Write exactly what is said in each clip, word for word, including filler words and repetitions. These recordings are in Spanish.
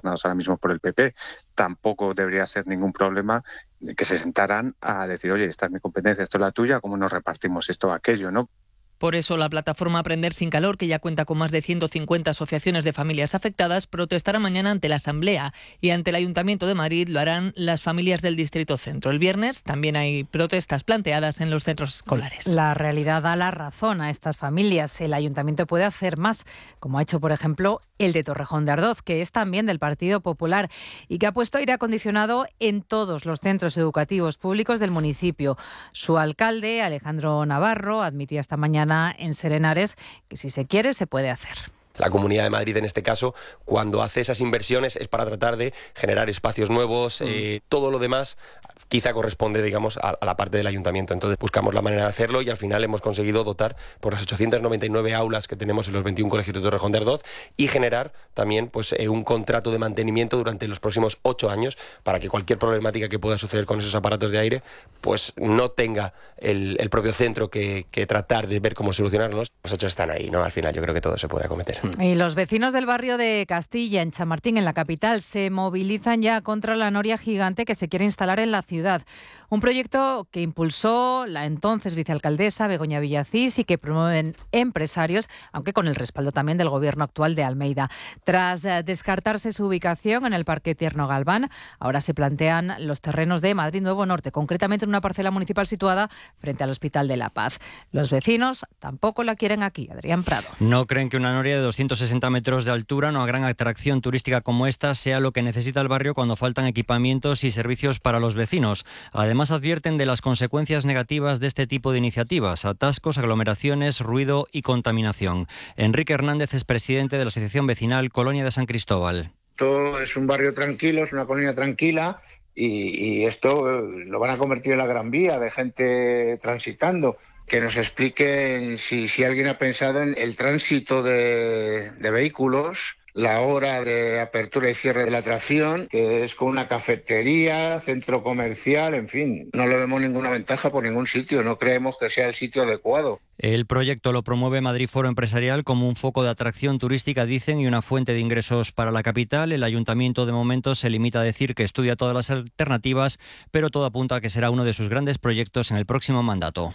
gobernados ahora mismo por el P P, tampoco debería ser ningún problema que se sentaran a decir, oye, esta es mi competencia, esto es la tuya, ¿cómo nos repartimos esto o aquello, ¿no? Por eso la plataforma Aprender sin Calor, que ya cuenta con más de ciento cincuenta asociaciones de familias afectadas, protestará mañana ante la Asamblea y ante el Ayuntamiento de Madrid lo harán las familias del Distrito Centro. El viernes también hay protestas planteadas en los centros escolares. La realidad da la razón a estas familias. El Ayuntamiento puede hacer más, como ha hecho, por ejemplo, el de Torrejón de Ardoz, que es también del Partido Popular y que ha puesto aire acondicionado en todos los centros educativos públicos del municipio. Su alcalde, Alejandro Navarro, admitía esta mañana en Serenares que si se quiere se puede hacer. La Comunidad de Madrid, en este caso, cuando hace esas inversiones es para tratar de generar espacios nuevos, eh, todo lo demás quizá corresponde, digamos, a, a la parte del ayuntamiento. Entonces buscamos la manera de hacerlo y al final hemos conseguido dotar por las ochocientas noventa y nueve aulas que tenemos en los veintiún colegios de Torrejón de Ardoz y generar también pues eh, un contrato de mantenimiento durante los próximos ocho años para que cualquier problemática que pueda suceder con esos aparatos de aire pues no tenga el, el propio centro que, que tratar de ver cómo solucionarlos. Los hechos están ahí, ¿no? Al final yo creo que todo se puede acometer. Y los vecinos del barrio de Castilla, en Chamartín, en la capital, se movilizan ya contra la noria gigante que se quiere instalar en la ciudad. Un proyecto que impulsó la entonces vicealcaldesa Begoña Villacís y que promueven empresarios, aunque con el respaldo también del gobierno actual de Almeida. Tras eh, descartarse su ubicación en el Parque Tierno Galván, ahora se plantean los terrenos de Madrid Nuevo Norte, concretamente en una parcela municipal situada frente al Hospital de la Paz. Los vecinos tampoco la quieren aquí. Adrián Prado. No creen que una noria de doscientos sesenta metros de altura, una gran atracción turística como esta, sea lo que necesita el barrio cuando faltan equipamientos y servicios para los vecinos. Además, advierten de las consecuencias negativas de este tipo de iniciativas: atascos, aglomeraciones, ruido y contaminación. Enrique Hernández es presidente de la Asociación Vecinal Colonia de San Cristóbal. Esto es un barrio tranquilo, es una colonia tranquila y, y esto eh, lo van a convertir en la Gran Vía de gente transitando. Que nos expliquen si, si alguien ha pensado en el tránsito de, de vehículos, la hora de apertura y cierre de la atracción, que es con una cafetería, centro comercial, en fin, no le vemos ninguna ventaja por ningún sitio, no creemos que sea el sitio adecuado. El proyecto lo promueve Madrid Foro Empresarial como un foco de atracción turística, dicen, y una fuente de ingresos para la capital. El ayuntamiento de momento se limita a decir que estudia todas las alternativas, pero todo apunta a que será uno de sus grandes proyectos en el próximo mandato.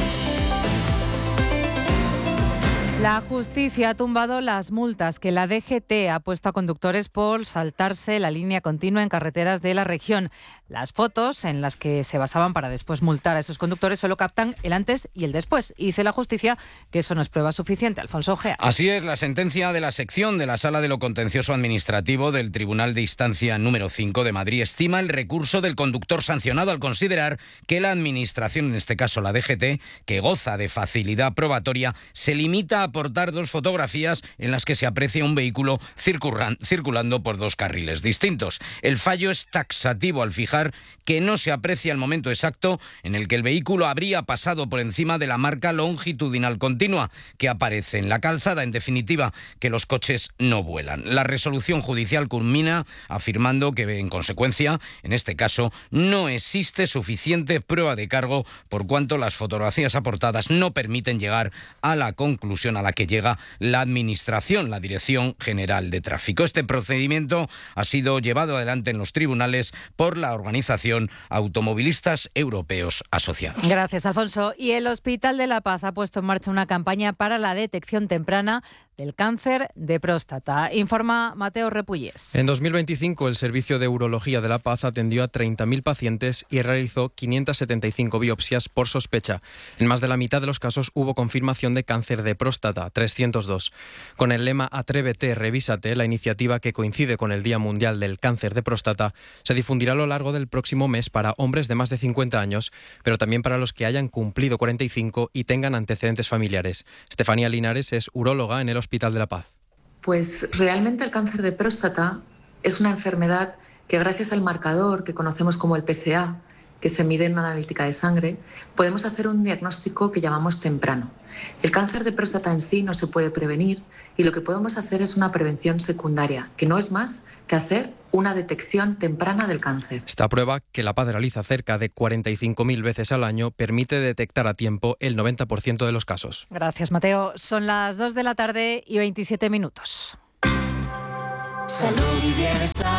La justicia ha tumbado las multas que la D G T ha puesto a conductores por saltarse la línea continua en carreteras de la región. Las fotos en las que se basaban para después multar a esos conductores solo captan el antes y el después. Y dice la justicia que eso no es prueba suficiente. Alfonso Ojea. Así es, la sentencia de la sección de la Sala de lo Contencioso Administrativo del Tribunal de Instancia número cinco de Madrid estima el recurso del conductor sancionado al considerar que la Administración, en este caso la D G T, que goza de facilidad probatoria, se limita a aportar dos fotografías en las que se aprecia un vehículo circulando por dos carriles distintos. El fallo es taxativo al fijar que no se aprecia el momento exacto en el que el vehículo habría pasado por encima de la marca longitudinal continua que aparece en la calzada. En definitiva, que los coches no vuelan. La resolución judicial culmina afirmando que, en consecuencia, en este caso, no existe suficiente prueba de cargo por cuanto las fotografías aportadas no permiten llegar a la conclusión a la que llega la Administración, la Dirección General de Tráfico. Este procedimiento ha sido llevado adelante en los tribunales por la organización Automovilistas Europeos Asociados. Gracias, Alfonso. Y el Hospital de la Paz ha puesto en marcha una campaña para la detección temprana del cáncer de próstata. Informa Mateo Repullés. En dos mil veinticinco, el Servicio de Urología de La Paz atendió a treinta mil pacientes y realizó quinientas setenta y cinco biopsias por sospecha. En más de la mitad de los casos hubo confirmación de cáncer de próstata, trescientos dos. Con el lema Atrévete, revísate, la iniciativa, que coincide con el Día Mundial del Cáncer de Próstata, se difundirá a lo largo del próximo mes para hombres de más de cincuenta años, pero también para los que hayan cumplido cuarenta y cinco y tengan antecedentes familiares. Estefanía Linares es uróloga en el Hospital de la Paz. Pues realmente el cáncer de próstata es una enfermedad que, gracias al marcador que conocemos como el P S A, que se mide en una analítica de sangre, podemos hacer un diagnóstico que llamamos temprano. El cáncer de próstata en sí no se puede prevenir y lo que podemos hacer es una prevención secundaria, que no es más que hacer una detección temprana del cáncer. Esta prueba, que La Paz realiza cerca de cuarenta y cinco mil veces al año, permite detectar a tiempo el noventa por ciento de los casos. Gracias, Mateo. Son las dos de la tarde y veintisiete minutos. Salud y bienestar.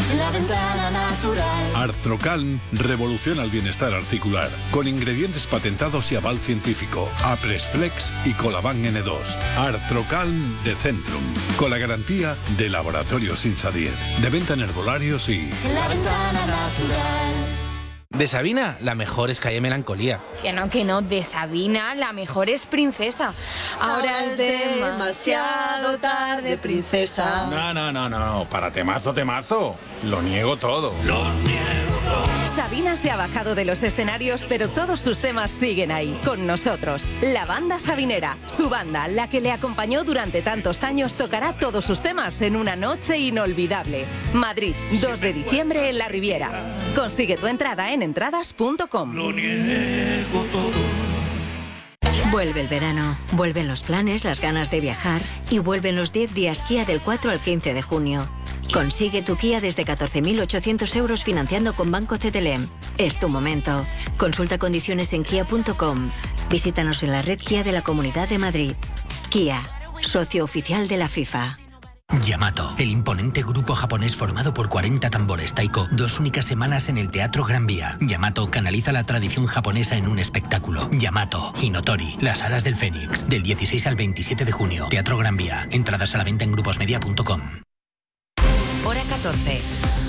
La Ventana Natural. Artrocalm revoluciona el bienestar articular con ingredientes patentados y aval científico. Apresflex y Colaban N dos. Artrocalm de Centrum, con la garantía de Laboratorios Insadier. De venta en herbolarios y... La Ventana Natural. De Sabina, la mejor es Calle Melancolía. Que no, que no, de Sabina, la mejor es Princesa. Ahora es demasiado tarde, princesa. No, no, no, no, para temazo, temazo. Lo niego todo. Lo niego todo. Sabina se ha bajado de los escenarios, pero todos sus temas siguen ahí, con nosotros. La banda sabinera, su banda, la que le acompañó durante tantos años, tocará todos sus temas en una noche inolvidable. Madrid, dos de diciembre en la Riviera. Consigue tu entrada en entradas punto com. Lo niego todo. Vuelve el verano, vuelven los planes, las ganas de viajar y vuelven los diez días Kia del cuatro al quince de junio. Consigue tu Kia desde catorce mil ochocientos euros financiando con Banco C T L M. Es tu momento. Consulta condiciones en kia punto com. Visítanos en la red Kia de la Comunidad de Madrid. Kia, socio oficial de la FIFA. Yamato, el imponente grupo japonés formado por cuarenta tambores taiko, dos únicas semanas en el Teatro Gran Vía. Yamato canaliza la tradición japonesa en un espectáculo. Yamato, Hinotori, Las Alas del Fénix, del dieciséis al veintisiete de junio. Teatro Gran Vía. Entradas a la venta en gruposmedia punto com. Hora catorce.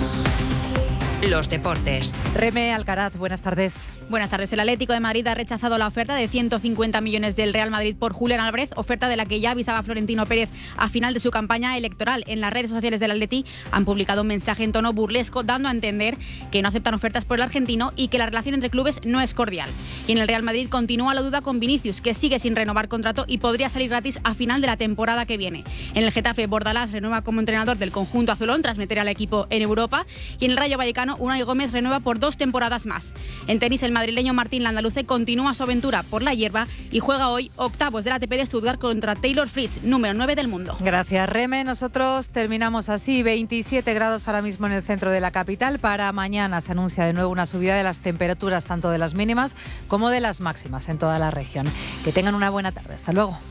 Los deportes. Reme Alcaraz, buenas tardes. Buenas tardes. El Atlético de Madrid ha rechazado la oferta de ciento cincuenta millones del Real Madrid por Julián Álvarez, oferta de la que ya avisaba Florentino Pérez a final de su campaña electoral. En las redes sociales del Atleti han publicado un mensaje en tono burlesco dando a entender que no aceptan ofertas por el argentino y que la relación entre clubes no es cordial. Y en el Real Madrid continúa la duda con Vinicius, que sigue sin renovar contrato y podría salir gratis a final de la temporada que viene. En el Getafe, Bordalás renueva como entrenador del conjunto azulón tras meter al equipo en Europa. Y en el Rayo Vallecano, Unai Gómez renueva por dos temporadas más. En tenis, el madrileño Martín Landaluce continúa su aventura por la hierba y juega hoy octavos de la A T P de Stuttgart contra Taylor Fritz, número nueve del mundo. Gracias, Reme. Nosotros terminamos así. veintisiete grados ahora mismo en el centro de la capital. Para mañana se anuncia de nuevo una subida de las temperaturas, tanto de las mínimas como de las máximas en toda la región. Que tengan una buena tarde. Hasta luego.